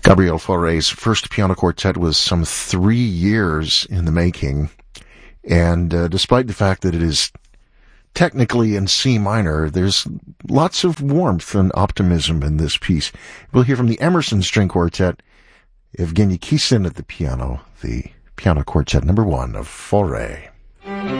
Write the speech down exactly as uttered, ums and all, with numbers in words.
Gabriel Fauré's first piano quartet was some three years in the making, and uh, despite the fact that it is technically in C minor, there's lots of warmth and optimism in this piece. We'll hear from the Emerson String Quartet, Evgeny Kissin at the piano, the piano quartet number one of Fauré.